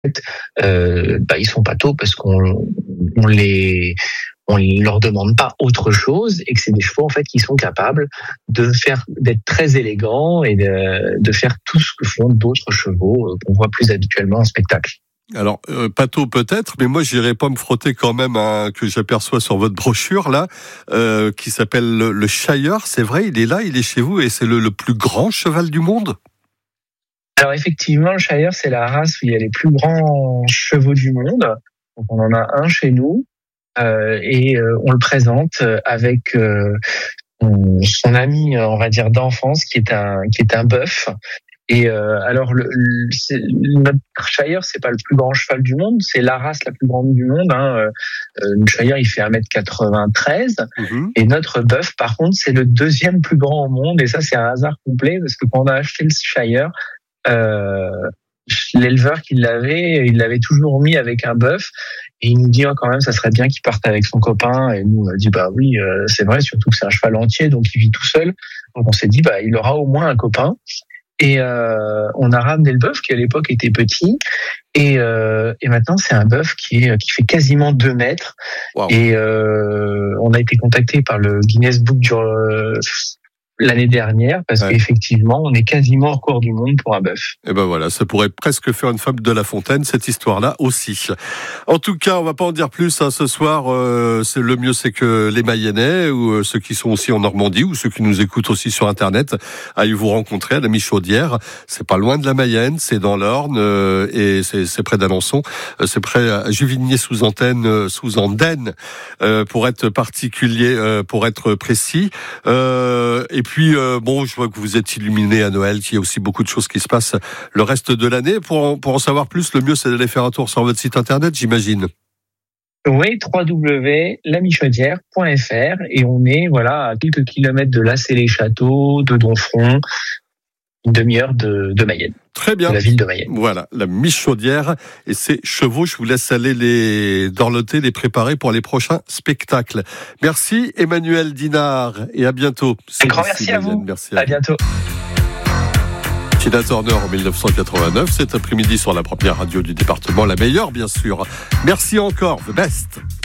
ils sont pas taups parce qu'on leur demande pas autre chose et que c'est des chevaux en fait qui sont capables d'être très élégants et de faire tout ce que font d'autres chevaux qu'on voit plus habituellement en spectacle. Alors, Pato peut-être, mais moi j'irai pas me frotter quand même que j'aperçois sur votre brochure là, qui s'appelle le Shire. C'est vrai, il est là, il est chez vous et c'est le plus grand cheval du monde. Alors effectivement, le Shire, c'est la race où il y a les plus grands chevaux du monde. Donc on en a un chez nous et on le présente avec son ami, on va dire d'enfance, qui est un bœuf. Et alors notre Shire, c'est pas le plus grand cheval du monde, c'est la race la plus grande du monde. Le Shire, il fait 1m93 et notre bœuf, par contre, c'est le deuxième plus grand au monde. Et ça, c'est un hasard complet parce que quand on a acheté le Shire, l'éleveur qui l'avait, il l'avait toujours mis avec un bœuf et il nous dit quand même ça serait bien qu'il parte avec son copain et nous on a dit oui c'est vrai, surtout que c'est un cheval entier donc il vit tout seul, donc on s'est dit il aura au moins un copain et on a ramené le bœuf qui à l'époque était petit et maintenant c'est un bœuf qui fait quasiment 2 mètres. Wow. Et on a été contacté par le Guinness Book l'année dernière, parce qu'effectivement, on est quasiment au record du monde pour un bœuf. Et ben voilà, ça pourrait presque faire une fable de La Fontaine, cette histoire-là aussi. En tout cas, on va pas en dire plus ce soir. Le mieux, c'est que les Mayennais, ou ceux qui sont aussi en Normandie, ou ceux qui nous écoutent aussi sur Internet, aillent vous rencontrer à la Michaudière. C'est pas loin de la Mayenne, c'est dans l'Orne, et c'est près d'Alençon. C'est près à Juvigny-sous-Andaine, pour être particulier, pour être précis. Et puis, je vois que vous êtes illuminé à Noël, qu'il y a aussi beaucoup de choses qui se passent le reste de l'année. Pour en savoir plus, le mieux, c'est d'aller faire un tour sur votre site internet, j'imagine. Oui, www.lamichaudière.fr et on est à quelques kilomètres de Lassay-les-Châteaux, de Donfront, une demi-heure de Mayenne. Très bien. De la ville de Mayenne. Voilà, la Michaudière et ses chevaux. Je vous laisse aller les dorloter, les préparer pour les prochains spectacles. Merci Emmanuel Dinard et à bientôt. Un grand merci à vous. Merci à bientôt. Tina Turner en 1989, cet après-midi sur la première radio du département, la meilleure bien sûr. Merci encore, the best.